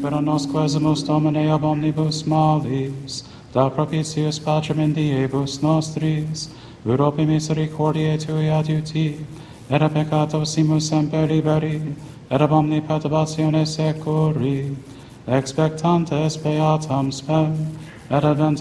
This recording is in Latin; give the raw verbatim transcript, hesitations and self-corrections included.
per nos quesumus Domine ab omnibus malis, da propitius Patrem in diebus nostris, Europe misericordiae Tui adiuti, et a peccatosimus semper liberi, et ab omni perturbatione securi, expectantes beatam spem, et advent